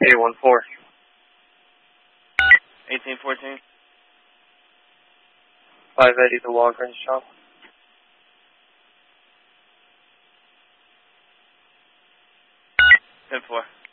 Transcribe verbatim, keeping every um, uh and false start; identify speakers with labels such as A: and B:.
A: eight one four.
B: eighteen fourteen.
A: five eighty the Walgreens shop.
B: ten four.